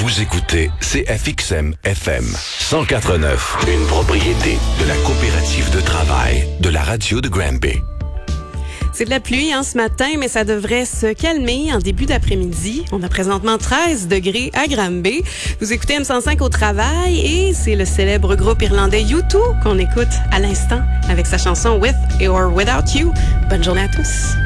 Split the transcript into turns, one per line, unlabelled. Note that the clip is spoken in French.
Vous écoutez CFXM FM 104.9, une propriété de la coopérative de travail de la radio de Granby.
C'est de la pluie ce matin, mais ça devrait se calmer en début d'après-midi. On a présentement 13 degrés à Granby. Vous écoutez M105 au travail et c'est le célèbre groupe irlandais U2 qu'on écoute à l'instant avec sa chanson With or Without You. Bonne journée à tous.